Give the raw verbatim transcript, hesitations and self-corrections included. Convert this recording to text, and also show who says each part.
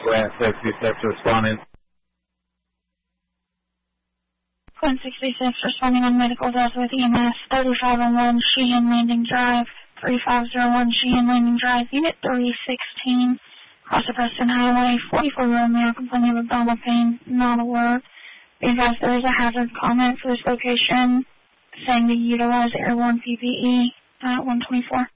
Speaker 1: Grand sixty-six responding.
Speaker 2: Grand sixty-six responding on medical death with E M S thirty-five oh one Sheehan Landing Drive, thirty-five oh one Sheehan Landing Drive, Unit three sixteen, across the Preston Highway, forty-four-year-old male complaining of abdominal pain, not aware. Be advised there is a hazard comment for this location saying to utilize airborne P P E at one twenty-four.